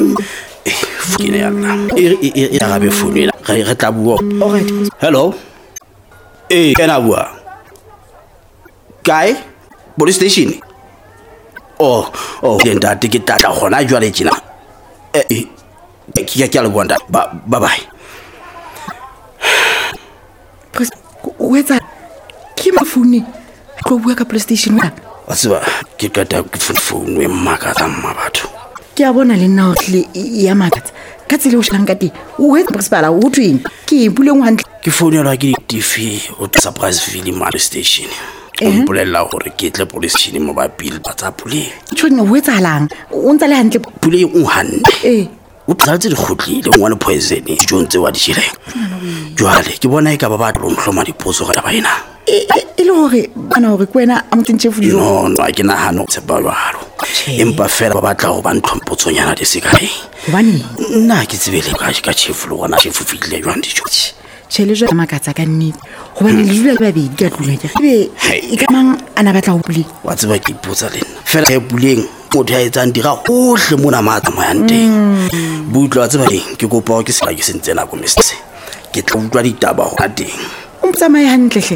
Fukile yalla. E arabe phone la. Re tla bua. Alright. Hello. Kena bua. Kae? Police station. Oh, yenda ke tla gona jwale tjena. Ke a le bonda. Bye bye. Wetsa ke mafuni go bua ka PlayStation wa. Asiba ke kata ke phone we makatsa mabatho. Ke a bona le nna le ya makatsa. Ka tsile o shlang ka te. O wetsa principal o tweng. Ke ipuleng hantle. Ke phone ya ke TV o surprise film PlayStation. O bolela hore ke tle police station mo ba bill ba tsa pule. Tshwenya o wetsa halang. O ntse le hantle pule o hantle. O tlatse di khotlile ngwana poison di jontse wa di tshile. Jwale ke bona e ka ba ba tlo nhloma dipotso ga ba ina. E le hore bana hore kwena a motsentshe fujo. No ke nahana o tseba jwalo. Empa fela ba batla go ba ntlhompotsonyana di sekae. Hobane nna ke tsebele ka chef lo gona chef fitile jwang di tshotse. Tshele jwa makatsa ka nnete. Hobane le dula ba be di ka tlula ke. E ka mang ana batla go puli. Wa tseba ke ipotsa le nna. Fela e puleng motho a etsang dira hohle mona matsa moyang teng. Butlwa tseba ke kopa ke sela ke sentse nako mestse. Ke tla utlwa ditaba ho teng. O mtsamaye hantle hle.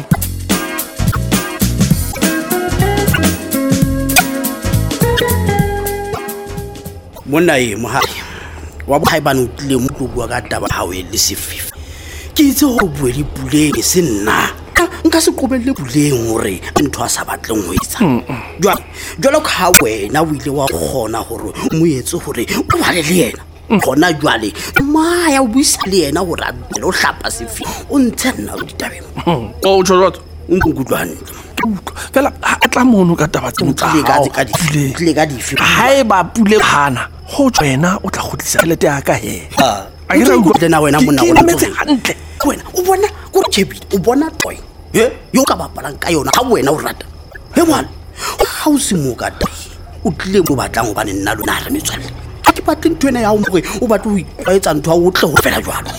Monna mohai wa bohai bana o tlile mo tlo bua ka taba ha o e le sefifi. Ke itse go bua di puleng se nna nka se qobelle puleng hore ntho a sa batleng ho etsa. Jwale ka wena o ile wa gona hore mo etse hore o ba le yena. Gona jwale maya o buisa le yena hore a o hlapa sefi o ntsenna o ditabeng. O tshotso o nkutlwane fela a tla mono ka taba tse tle ka difi hae ba pule hana ho tswena o tla khotlisa lete ya ka he a ke re go tena wena monna wena metse hantle wena o bona go tshebile o bona toy yo ka bapalang ka yona ha wena o rata he bwana ha o se mo ka tai o tle mo batlang go ba nna lona re metswalle ke batle ntwena ya hore o batlo o etsa ntho a o tle go fela jwalo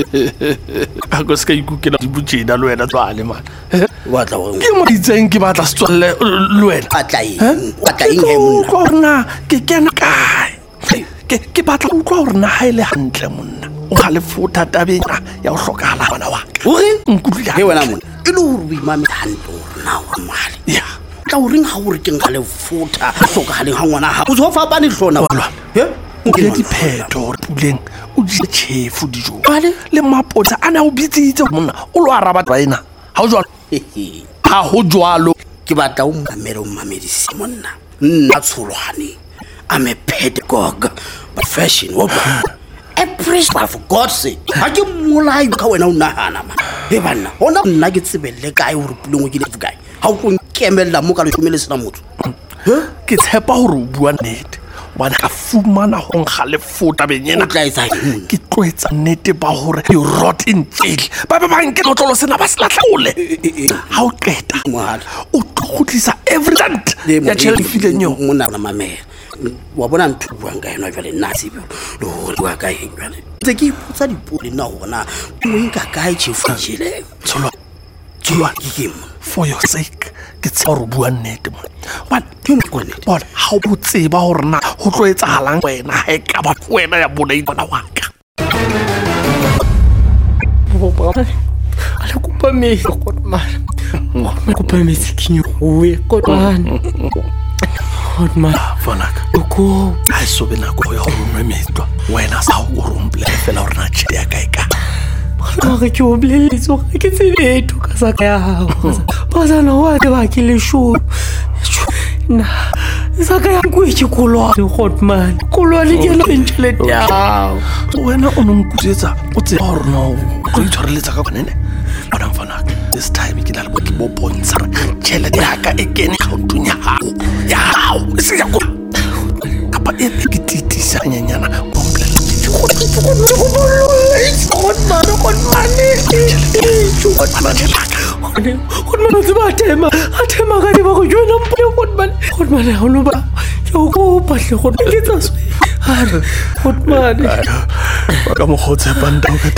a go ska ikukela di butjena le wena tswale man wa tla go ke mo ditseng ke batla setswalle le wena batla eng he monna korna ke kena kae ke batla go utlwa hore na ha ile hantle monna o ga le fota tabena ya o hlokala bana wa ka o re nkutlwa he wena monna e le hore o imame hantle hore na o mali ya tla o reng ha o re ke ngale fota hlokagaleng ha ngwana ha o zo fa bane hlona he o ke dipheto hore puleng o di chefu dijo le mapotsa ana o bitsitse monna o lo araba baina ha o jwalo ha ho jwalo ke batla o mmamedisi monna nna tsholwane I'm a pedagogue profession a principal for God's sake ha ke molai ka wena o nahana ma he bana hona nna ke tsebelle kae hore puleng o ke le fukae ha o nkemella mo ka le shumele sena motho ke tshepa hore o bua nnete bana ka fumana ho nkga le fota benyena o tla etsa ke tloetsa nnete ba hore you rot in jail ba nke notlolo sena ba se latlole ha o qeta o tlotlisa every cent ya tšhelete fileng yo mona na mamela wa bona ntho buang ka yena jwale nna se le hore wa ka eng jwale tse ke ipotsa dipole nna hona o nka kae tšhefu tšheleng tsholwa ke for your sake ke tseba hore bua nnete mona bona ha o botseba hore na ho tlo etsahalang wena ha e ka ba wena ya bona ibona wa ka ale kupa metsi kodmana kupa metsi kinyowe kodmana vonaka oko ha e so bena go ya go nwe metwa wena sa go romple fela hore na tšhelete ya kae ka gore ke o boleletse gore ke tsebeto ka sa ka ya gago basana wa ke ba ke le sho na sa ka ya nkwe ke kolwane godman kolwane ke la tšhelete ya gago wena o nkusetsa o tseba gore no go itshwareletsa ka konene bona mfanaka this time ke na le bo bontsha tšhelete ya ka e kene accountong ya gago se ya go kapa e ke titisa nyanyana go mpolela Godman tseba atema ka diba go jona mpole Godman ha no ba yo go patle go ke tsa Godman ka mo go tsepa ndao